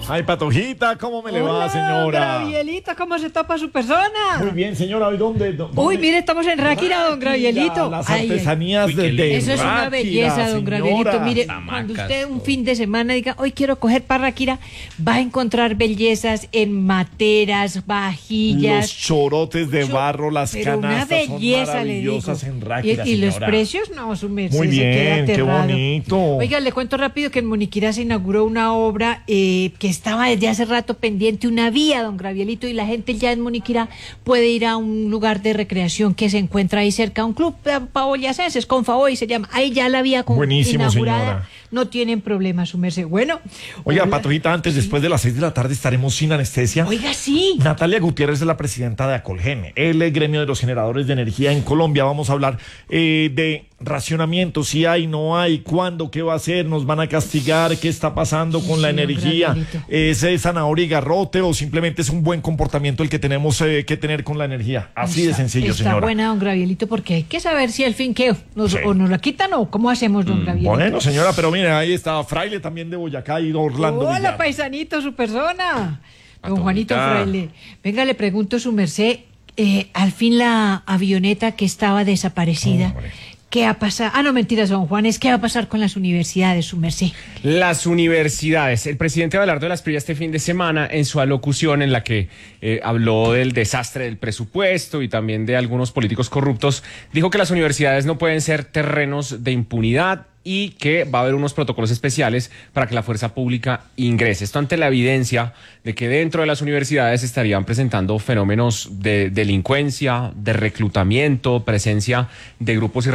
Ay, Patojita, ¿cómo me le va, señora? Gravielito, ¿cómo se topa su persona? Muy bien, señora. ¿Hoy dónde? Uy, mire, estamos en Ráquira, don Gravielito. Las artesanías de eso es una Ráquira, belleza, don señora. Gravielito. Mire, cuando usted un fin de semana diga, hoy quiero coger para Ráquira, va a encontrar bellezas en materas, vajillas. Los chorotes de barro, las pero canastas una belleza, son maravillosas le digo. en Ráquira, y los señora. precios, no, su merced. Muy se queda bien, qué aterrado. bonito. Oiga, le cuento rápido que en Moniquirá se inauguró una obra que estaba desde hace rato pendiente, una vía, don Gravielito, y la gente ya en Moniquirá puede ir a un lugar de recreación que se encuentra ahí cerca, un club paboyacenses, Confavoy se llama. Ahí ya la vía Buenísimo, inaugurada. señora. No tienen problema, su merced. Bueno. Oiga, hola. Patojita, antes, después de las 6 de la tarde estaremos sin anestesia. Oiga, sí. Natalia Gutiérrez es la presidenta de Acolgen, el gremio de los generadores de energía en Colombia. Vamos a hablar de racionamiento, si hay, no hay, cuándo, qué va a hacer, nos van a castigar, qué está pasando con la Sí, energía, Gravielito. es zanahoria y garrote o simplemente es un buen comportamiento el que tenemos que tener con la energía. Así de sencillo, está señora. buena, don Gravielito, porque hay que saber si al fin que Sí. o nos la quitan o cómo hacemos, don Gravielito. Bueno, señora, pero mire, ahí está Fraile también de Boyacá y Orlando Hola, Villar. paisanito, su persona. Don Patojita. Juanito Fraile. Venga, le pregunto su merced, al fin la avioneta que estaba desaparecida, Hombre. ¿qué ha pasado? Ah, no, mentiras, don Juan, ¿qué va a pasar con las universidades, su merced? Las universidades. El presidente Abelardo de la Espriella este fin de semana, en su alocución en la que habló del desastre del presupuesto y también de algunos políticos corruptos, dijo que las universidades no pueden ser terrenos de impunidad y que va a haber unos protocolos especiales para que la fuerza pública ingrese. Esto ante la evidencia de que dentro de las universidades estarían presentando fenómenos de delincuencia, de reclutamiento, presencia de grupos